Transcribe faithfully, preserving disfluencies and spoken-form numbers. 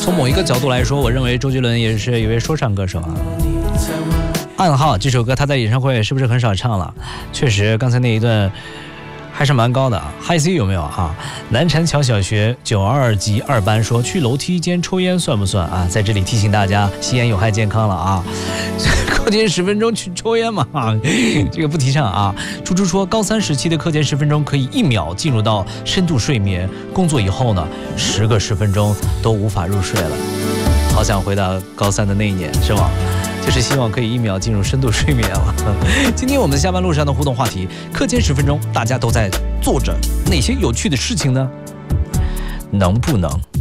从某一个角度来说，我认为周杰伦也是一位说唱歌手啊。暗号这首歌他在演唱会是不是很少唱了？确实，刚才那一段还是蛮高的啊。Hi C 有没有啊？南禅桥小学九二级二班说，去楼梯间抽烟算不算啊？在这里提醒大家，吸烟有害健康了啊。课间十分钟去抽烟嘛，这个不提倡啊。猪猪说，高三时期的课间十分钟可以一秒进入到深度睡眠，工作以后呢，十个十分钟都无法入睡了。好想回到高三的那一年，是吗？就是希望可以一秒进入深度睡眠了。今天我们下班路上的互动话题，课间十分钟，大家都在做着哪些有趣的事情呢？能不能